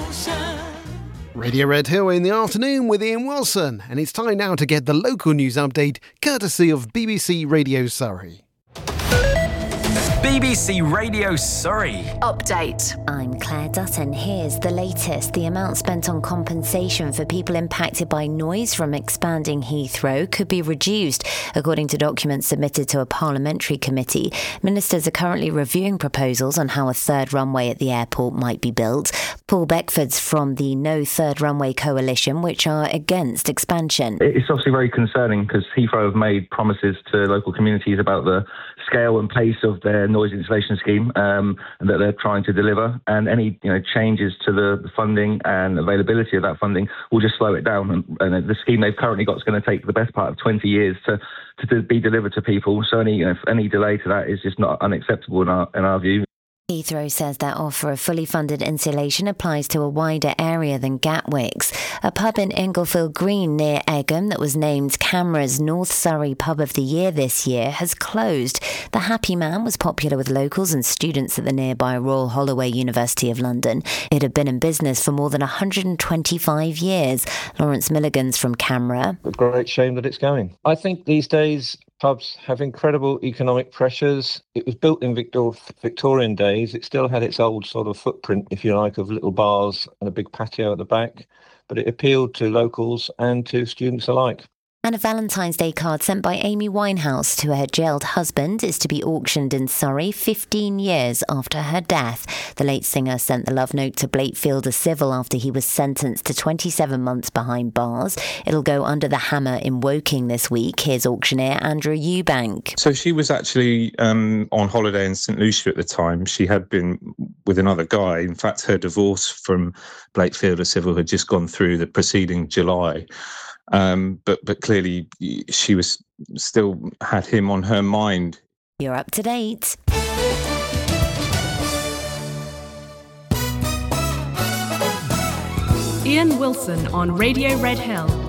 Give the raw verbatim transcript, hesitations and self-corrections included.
Radio Red Hill in the afternoon with Ian Wilson, and it's time now to get the local news update courtesy of B B C Radio Surrey. B B C Radio Surrey. Update. I'm Claire Dutton. Here's the latest. The amount spent on compensation for people impacted by noise from expanding Heathrow could be reduced, according to documents submitted to a parliamentary committee. Ministers are currently reviewing proposals on how a third runway at the airport might be built. Paul Beckford's from the No Third Runway Coalition, which are against expansion. It's obviously very concerning because Heathrow have made promises to local communities about the scale and pace of their noise insulation scheme um, and that they're trying to deliver, and any you know changes to the, the funding and availability of that funding will just slow it down, and, and the scheme they've currently got is going to take the best part of twenty years to, to be delivered to people, so any, you know, any delay to that is just not unacceptable in our, in our view. Heathrow says that offer of fully funded insulation applies to a wider area than Gatwick's. A pub in Englefield Green near Egham that was named CAMRA's North Surrey Pub of the Year this year has closed. The Happy Man was popular with locals and students at the nearby Royal Holloway University of London. It had been in business for more than one hundred twenty-five years. Lawrence Milligan's from CAMRA. A great shame that it's going. I think these days pubs have incredible economic pressures. It was built in Victor- Victorian days. It still had its old sort of footprint, if you like, of little bars and a big patio at the back, but it appealed to locals and to students alike. And a Valentine's Day card sent by Amy Winehouse to her jailed husband is to be auctioned in Surrey fifteen years after her death. The late singer sent the love note to Blakefielder Civil after he was sentenced to twenty-seven months behind bars. It'll go under the hammer in Woking this week. Here's auctioneer Andrew Eubank. So she was actually um, on holiday in St Lucia at the time. She had been with another guy. In fact, her divorce from Blakefielder Civil had just gone through the preceding July. Um, but but clearly she was still had him on her mind. You're up to date. Ian Wilson on Radio Red Hill.